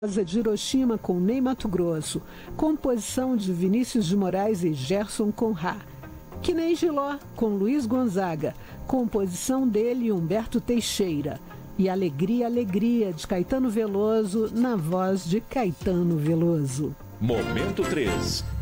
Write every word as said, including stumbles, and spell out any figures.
de Hiroshima com Ney Matogrosso, composição de Vinícius de Moraes e Gerson Conrá. Que nem Giló com Luiz Gonzaga, composição dele e Humberto Teixeira. E Alegria, Alegria de Caetano Veloso, na voz de Caetano Veloso. Momento três.